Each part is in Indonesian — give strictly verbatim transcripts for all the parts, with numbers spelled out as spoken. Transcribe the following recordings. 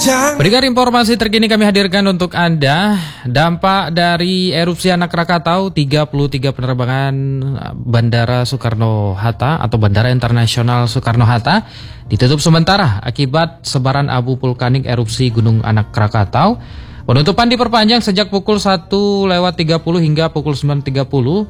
Berikan informasi terkini kami hadirkan untuk Anda. Dampak dari erupsi anak Krakatau, tiga puluh tiga penerbangan Bandara Soekarno-Hatta atau Bandara Internasional Soekarno-Hatta ditutup sementara akibat sebaran abu vulkanik erupsi Gunung Anak Krakatau. Penutupan diperpanjang sejak pukul satu lewat tiga puluh hingga pukul sembilan tiga puluh.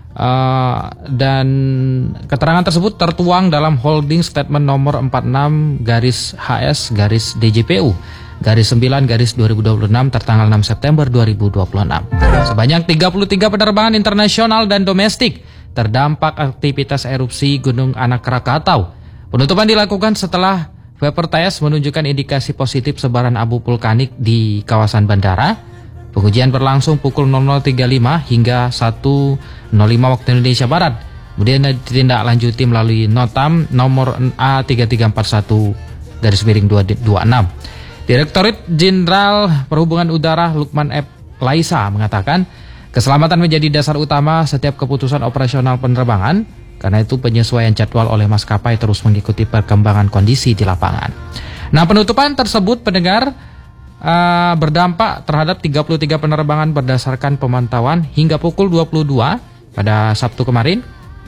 Uh, dan keterangan tersebut tertuang dalam holding statement nomor empat puluh enam garis H S garis D J P U garis sembilan garis dua ribu dua puluh enam tertanggal enam September dua ribu dua puluh enam. Sebanyak tiga puluh tiga penerbangan internasional dan domestik terdampak aktivitas erupsi Gunung Anak Krakatau. Penutupan dilakukan setelah vapor test menunjukkan indikasi positif sebaran abu vulkanik di kawasan bandara. Pengujian berlangsung pukul nol nol tiga puluh lima hingga satu nol lima waktu Indonesia Barat. Kemudian ditindaklanjuti melalui notam nomor A tiga tiga empat satu garis miring dua dua enam. Direktorat Jenderal Perhubungan Udara Lukman F. Laisa mengatakan, keselamatan menjadi dasar utama setiap keputusan operasional penerbangan. Karena itu penyesuaian jadwal oleh maskapai terus mengikuti perkembangan kondisi di lapangan. Nah, penutupan tersebut pendengar Uh, berdampak terhadap tiga puluh tiga penerbangan berdasarkan pemantauan hingga pukul dua puluh dua pada Sabtu kemarin.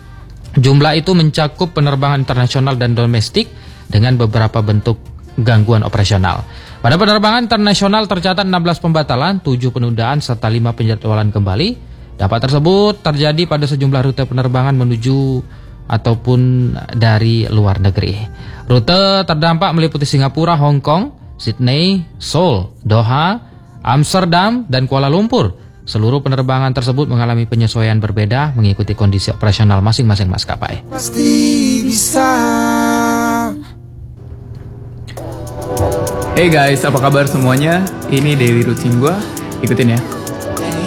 Jumlah itu mencakup penerbangan internasional dan domestik dengan beberapa bentuk gangguan operasional. Pada penerbangan internasional tercatat enam belas pembatalan, tujuh penundaan serta lima penjadwalan kembali. Dampak tersebut terjadi pada sejumlah rute penerbangan menuju ataupun dari luar negeri. Rute terdampak meliputi Singapura, Hong Kong, Sydney, Seoul, Doha, Amsterdam, dan Kuala Lumpur. Seluruh penerbangan tersebut mengalami penyesuaian berbeda mengikuti kondisi operasional masing-masing maskapai. Pasti bisa. Hey guys, apa kabar semuanya? Ini Daily Routine gua. Ikutin ya.